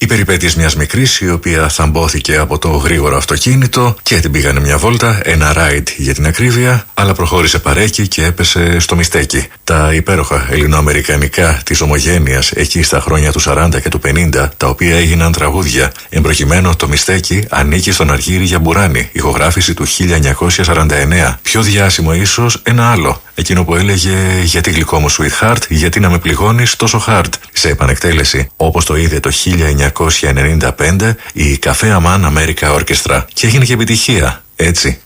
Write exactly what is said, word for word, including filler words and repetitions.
Οι περιπέτειες μιας μικρής η οποία θαμπόθηκε από το γρήγορο αυτοκίνητο και την πήγανε μια βόλτα, ένα ride για την ακρίβεια, αλλά προχώρησε παρέκει και έπεσε στο μυστέκι. Τα υπέροχα ελληνοαμερικανικά της ομογένειας εκεί στα χρόνια του σαράντα και του πενήντα, τα οποία έγιναν τραγούδια. Εμπροκειμένο το μυστέκι ανήκει στον Αργύρη Γιαμπουράνη, ηχογράφηση του χίλια εννιακόσια σαράντα εννέα. Πιο διάσημο ίσως ένα άλλο, εκείνο που έλεγε «Γιατί γλυκό μου sweetheart, γιατί να με πληγώνεις τόσο hard». Σε επανεκτέλεση, όπως το είδε το χίλια εννιακόσια ενενήντα πέντε η Cafe Aman America Orchestra, και έγινε και επιτυχία. Έτσι,